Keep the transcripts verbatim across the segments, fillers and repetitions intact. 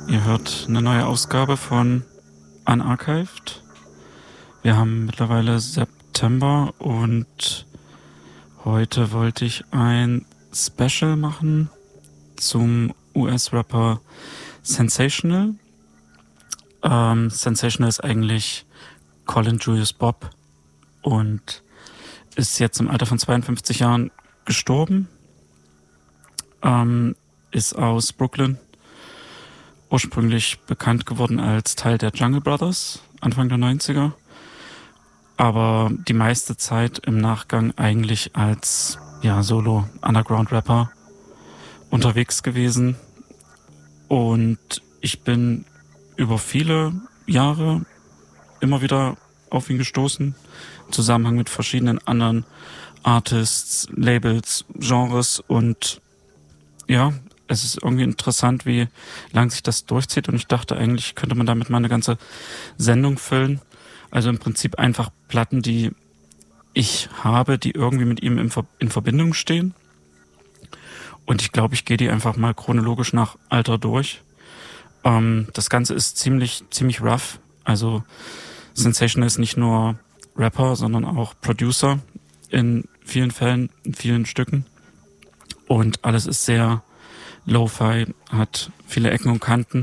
Ihr hört eine neue Ausgabe von Unarchived. Wir haben mittlerweile September und heute wollte ich ein Special machen zum U S-Rapper Sensational. Ähm, Sensational ist eigentlich Colin Julius Bob und ist jetzt im Alter von zweiundfünfzig Jahren gestorben. Ähm, ist aus Brooklyn, ursprünglich bekannt geworden als Teil der Jungle Brothers, Anfang der neunziger, aber die meiste Zeit im Nachgang eigentlich als ja, Solo-Underground-Rapper unterwegs gewesen. Und ich bin über viele Jahre immer wieder auf ihn gestoßen, im Zusammenhang mit verschiedenen anderen Artists, Labels, Genres, und ja, es ist irgendwie interessant, wie lang sich das durchzieht, und ich dachte, eigentlich könnte man damit mal eine ganze Sendung füllen. Also im Prinzip einfach Platten, die ich habe, die irgendwie mit ihm in, Ver- in Verbindung stehen. Und ich glaube, ich gehe die einfach mal chronologisch nach Alter durch. Ähm, das Ganze ist ziemlich, ziemlich rough. Also Sensational ist nicht nur Rapper, sondern auch Producer in vielen Fällen, in vielen Stücken. Und alles ist sehr Lo-Fi, hat viele Ecken und Kanten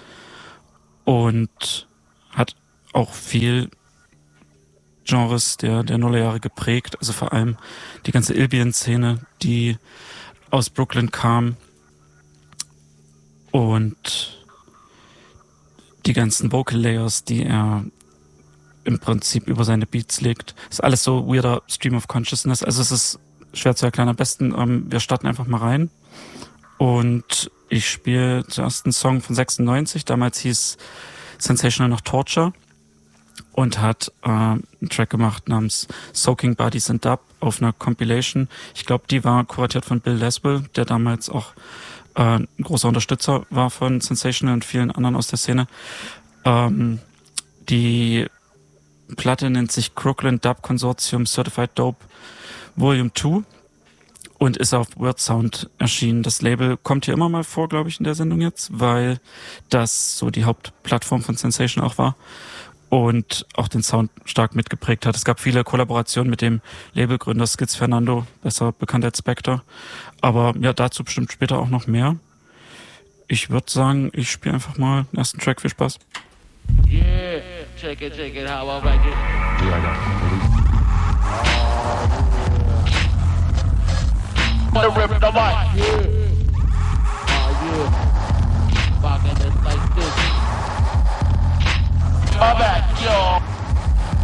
und hat auch viel Genres der, der Nullerjahre geprägt. Also vor allem die ganze Ilbian-Szene, die aus Brooklyn kam, und die ganzen Vocal Layers, die er im Prinzip über seine Beats legt. Ist alles so weirder Stream of Consciousness. Also es ist schwer zu erklären. Am besten, ähm, wir starten einfach mal rein. Und ich spiele zuerst einen Song von sechsundneunzig. Damals hieß Sensational noch Torture. Und hat äh, einen Track gemacht namens Soaking Bodies and Dub auf einer Compilation. Ich glaube, die war kuratiert von Bill Laswell, der damals auch äh, ein großer Unterstützer war von Sensational und vielen anderen aus der Szene. Ähm, die Platte nennt sich Crooklyn Dub Consortium Certified Dope Volume zwei und ist auf Word Sound erschienen. Das Label kommt hier immer mal vor, glaube ich, in der Sendung jetzt, weil das so die Hauptplattform von Sensation auch war und auch den Sound stark mitgeprägt hat. Es gab viele Kollaborationen mit dem Labelgründer Skitz Fernando, besser bekannt als Spectre. Aber ja, dazu bestimmt später auch noch mehr. Ich würde sagen, ich spiele einfach mal den ersten Track. Viel Spaß. Yeah, check it, check it, how I like it. Yeah, I got Wanna rip the mic. Yeah.